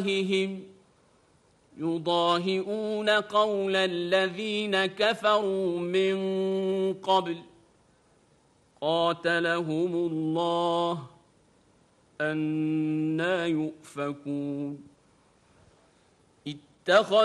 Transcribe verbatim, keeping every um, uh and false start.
يضاهئون قول الذين كفروا من قبل قاتلهم الله أنى يؤفكون. اتخذوا